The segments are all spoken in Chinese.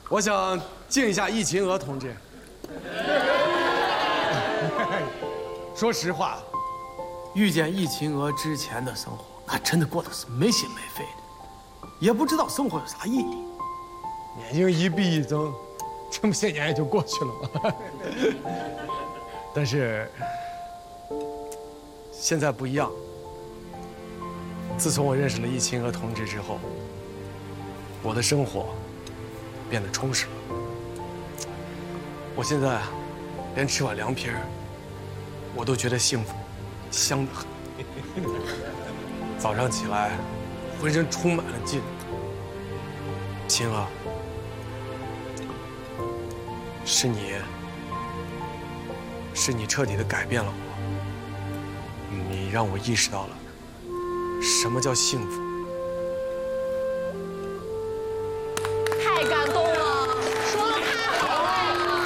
我想敬一下易秦娥同志。说实话，遇见易秦娥之前的生活，那真的过得是没心没肺的，也不知道生活有啥意义。年龄一逼一增，这么些年也就过去了嘛。但是现在不一样。自从我认识了易秦娥同志之后，我的生活变得充实了。我现在连吃碗凉皮儿，我都觉得幸福，香得很。早上起来，浑身充满了劲。秦娥，是你彻底的改变了我，你让我意识到了什么叫幸福。 太感动了，说的太好了。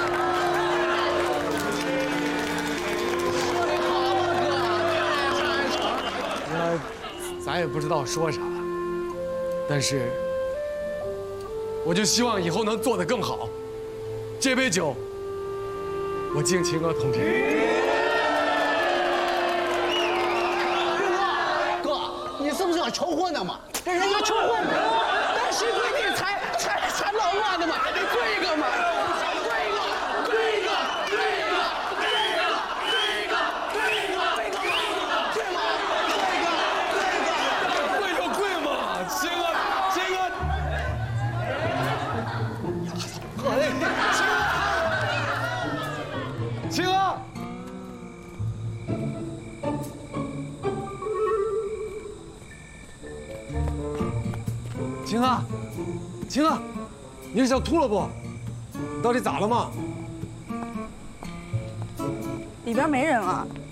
说的好啊，哥， 咱也不知道说啥，但是我就希望以后能做得更好。这杯酒，我敬秦娥同志。 你是不是要求婚的嘛？跟人家求婚，但是规定才老乱的嘛，还得跪一个嘛，跪一个，跪一个，跪一个，跪一个，跪一个，跪一个，跪嘛，跪一个， 跪就跪嘛，秦娥，秦娥。秦娥，秦娥，你是想吐了不？你到底咋了嘛？ 里边没人了。